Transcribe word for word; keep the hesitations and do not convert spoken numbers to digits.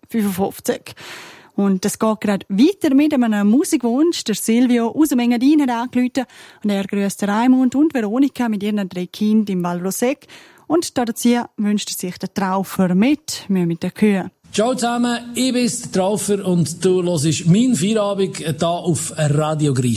fünfundfünfzig. Und es geht gerade weiter mit einem Musikwunsch. Der Silvio aus dem Engadin hat angerufen und er grüßt Raimund und Veronika mit ihren drei Kindern im Val Roseg. Und dazu wünscht sich der Traufer mit, wir mit den Kühen. Ciao zusammen, ich bin der Traufer und du hörst meinen Feierabend hier auf Radio Grisch.